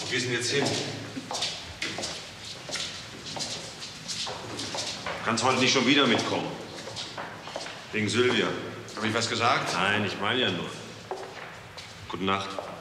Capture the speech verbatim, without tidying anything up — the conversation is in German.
Wo gehst du denn jetzt hin? Du kannst heute nicht schon wieder mitkommen. Wegen Sylvia. Habe ich was gesagt? Nein, ich meine ja nur. Gute Nacht.